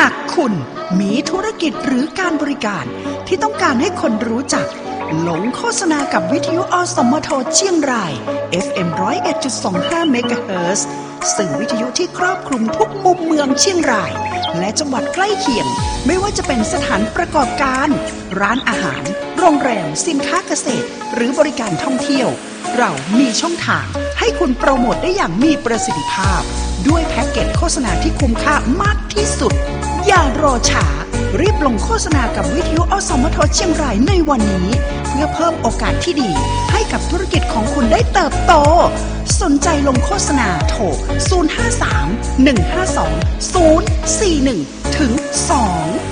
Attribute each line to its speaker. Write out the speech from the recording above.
Speaker 1: ากคุณมีธุรกิจหรือการบริการที่ต้องการให้คนรู้จักลงโฆษณากับวิทยุอสมทเชียงราย FM 101.25 เมกะเฮิรตซ์สื่อวิทยุที่ครอบคลุมทุกมุมเมืองเชียงรายและจังหวัดใกล้เคียงไม่ว่าจะเป็นสถานประกอบการร้านอาหารโรงแรมสินค้าเกษตรหรือบริการท่องเที่ยวเรามีช่องทางให้คุณโปรโมทได้อย่างมีประสิทธิภาพด้วยแพ็กเกจโฆษณาที่คุ้มค่ามากที่สุดอย่ารอช้ารีบลงโฆษณากับวิทยุอสมทเชียงรายในวันนี้เพื่อเพิ่มโอกาสที่ดีให้กับธุรกิจของคุณได้เติบโตสนใจลงโฆษณาโทร 053 152 041 ถึง 2